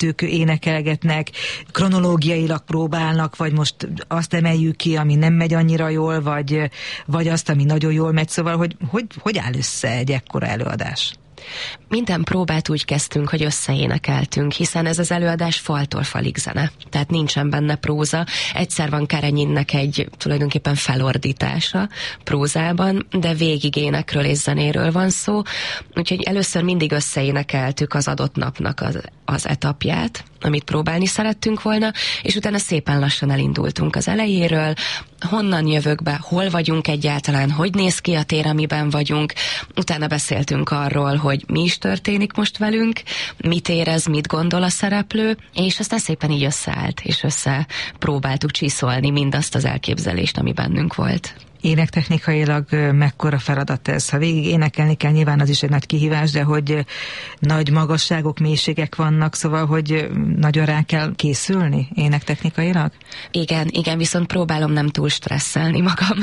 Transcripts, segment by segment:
kettők énekelgetnek, kronológiailag próbálnak, vagy most azt emeljük ki, ami nem megy annyira jól, vagy azt, ami nagyon jól megy, szóval hogy áll össze egy ekkora előadás? Minden próbát úgy kezdtünk, hogy összeénekeltünk, hiszen ez az előadás faltól falig zene. Tehát nincsen benne próza. Egyszer van Karenyinnek egy tulajdonképpen felordítása prózában, de végig énekről és zenéről van szó. Úgyhogy először mindig összeénekeltük az adott napnak az etapját, amit próbálni szerettünk volna, és utána szépen lassan elindultunk az elejéről, honnan jövök be, hol vagyunk egyáltalán, hogy néz ki a tér, amiben vagyunk. Utána beszéltünk arról, hogy mi is történik most velünk, mit érez, mit gondol a szereplő, és aztán szépen így összeállt, és próbáltuk csiszolni mindazt az elképzelést, ami bennünk volt. Énektechnikailag mekkora feladat ez? Ha végig énekelni kell, nyilván az is egy nagy kihívás, de hogy nagy magasságok, mélységek vannak, szóval, hogy nagyon rá kell készülni énektechnikailag? Igen, viszont próbálom nem túl stresszelni magam,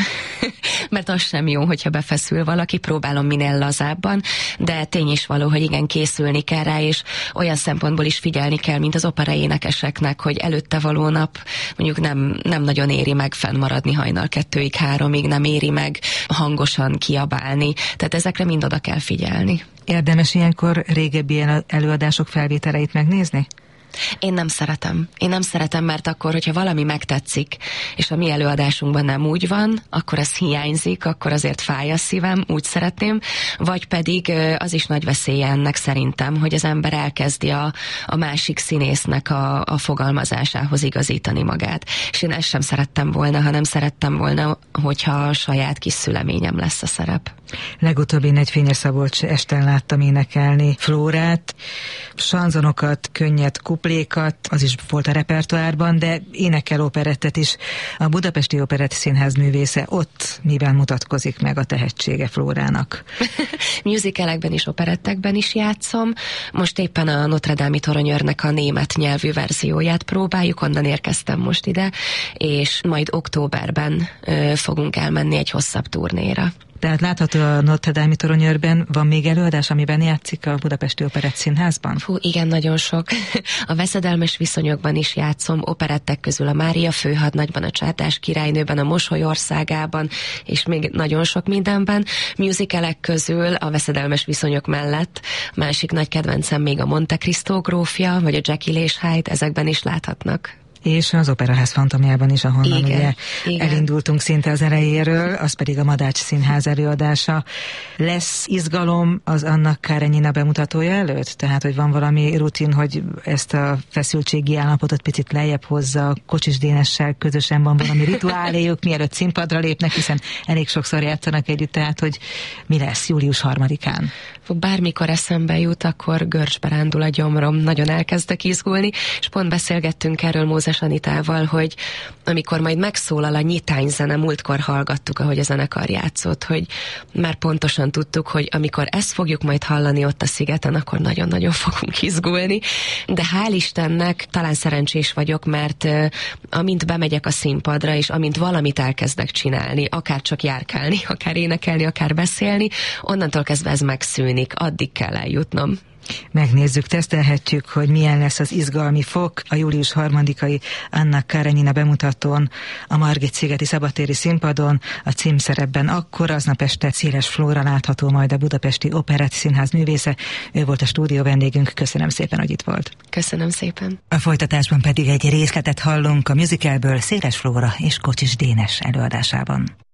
mert az sem jó, hogyha befeszül valaki, próbálom minél lazábban, de tény is való, hogy igen, készülni kell rá, és olyan szempontból is figyelni kell, mint az opera énekeseknek, hogy előtte való nap mondjuk nem nagyon éri meg fennmaradni hajnal 2-ig, 3-ig, nem éri meg hangosan kiabálni. Tehát ezekre mind oda kell figyelni. Érdemes ilyenkor régebbi előadások felvételeit megnézni? Én nem szeretem, mert akkor, hogyha valami megtetszik, és a mi előadásunkban nem úgy van, akkor ez hiányzik, akkor azért fáj a szívem, úgy szeretném, vagy pedig az is nagy veszélye ennek szerintem, hogy az ember elkezdi a másik színésznek a fogalmazásához igazítani magát. És én ezt sem szerettem volna, hanem szerettem volna, hogyha a saját kis szüleményem lesz a szerep. Legutóbb én egy Fényes Szabolcs esten láttam énekelni Flórát, sanzonokat, könnyed kuplékat, az is volt a repertoárban, de énekel operettet is. A Budapesti Operett Színház művésze, ott miben mutatkozik meg a tehetsége Flórának? Musicalekben és operettekben is játszom. Most éppen a Notre Dame-i Toronyőrnek a német nyelvű verzióját próbáljuk, onnan érkeztem most ide, és majd októberben fogunk elmenni egy hosszabb turnéra. Tehát látható a Notre Dame-i Toronyőrben, van még előadás, amiben játszik a Budapesti Operett Színházban? Igen, nagyon sok. A Veszedelmes viszonyokban is játszom, operettek közül a Mária főhadnagyban, a Csárdás királynőben, a Mosoly országában, és még nagyon sok mindenben. Musicalek közül a Veszedelmes viszonyok mellett másik nagy kedvencem még a Monte Cristo grófja, vagy a Jekyll és Hyde, ezekben is láthatnak. És az Operaház Fantomjában is, ahonnan igen. Elindultunk szinte az elejéről, az pedig a Madács Színház előadása. Lesz izgalom az Anna Karenina bemutatója előtt? Tehát, hogy van valami rutin, hogy ezt a feszültségi állapotot picit lejjebb hozza, Kocsis Dénessel közösen van valami rituáléjuk, mielőtt színpadra lépnek, hiszen elég sokszor játszanak együtt, tehát, hogy mi lesz július 3-án? Bármikor eszembe jut, akkor görcsbe rándul a gyomrom, nagyon elkezdek izgulni, és pont beszélgettünk erről Mózes Anitával, hogy amikor majd megszólal a nyitányzene, múltkor hallgattuk, ahogy a zenekar játszott, hogy már pontosan tudtuk, hogy amikor ezt fogjuk majd hallani ott a szigeten, akkor nagyon-nagyon fogunk izgulni, de hál' Istennek talán szerencsés vagyok, mert amint bemegyek a színpadra, és amint valamit elkezdek csinálni, akár csak járkálni, akár énekelni, akár beszélni, onnantól kezdve ez megszűnik, addig kell eljutnom. Megnézzük, tesztelhetjük, hogy milyen lesz az izgalmi fok a július 3-ai Anna Karenina bemutatón a Margit-szigeti szabadtéri színpadon, a címszerepben akkor aznap este Széles Flóra látható majd a Budapesti Operett Színház művésze. Ő volt a stúdió vendégünk, köszönöm szépen, hogy itt volt. Köszönöm szépen. A folytatásban pedig egy részletet hallunk a musicalből Széles Flóra és Kocsis Dénes előadásában.